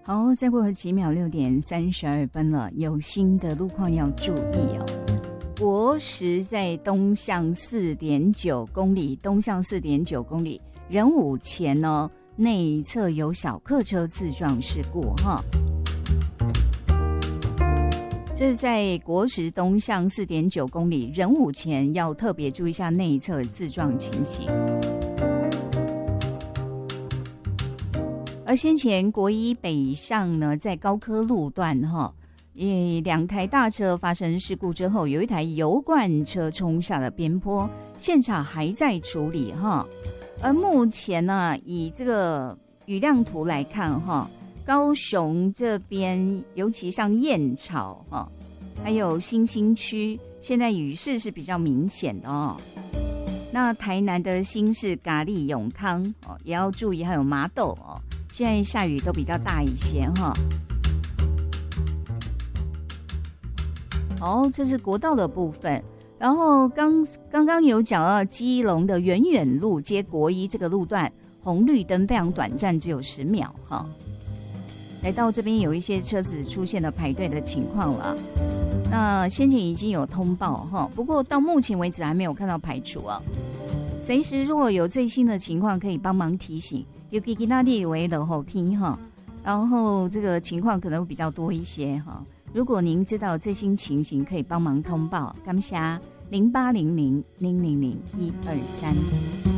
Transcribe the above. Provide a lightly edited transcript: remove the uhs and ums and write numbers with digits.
好，再过几秒6:32了，有新的路况要注意哦。国十在东向4.9公里，仁武前呢内侧有小客车自撞事故哈。这是在国十东向4.9公里，仁武前要特别注意一下内侧自撞情形。而先前国一北上呢，在高科路段2台大车发生事故之后，有一台油罐车冲下了边坡，现场还在处理哈。而目前呢，以这个雨量图来看高雄这边尤其像燕巢还有新兴区，现在雨势是比较明显的哦。那台南的新市、咖喱、永康也要注意，还有麻豆现在下雨都比较大一些这是国道的部分。然后刚刚有讲到基隆的远远路接国一这个路段，红绿灯非常短暂，只有10秒来到这边有一些车子出现了排队的情况了。那先前已经有通报不过到目前为止还没有看到排除随时如果有最新的情况可以帮忙提醒。尤其其他地为的后天然后这个情况可能会比较多一些如果您知道最新情形，可以帮忙通报。感谢0800000123。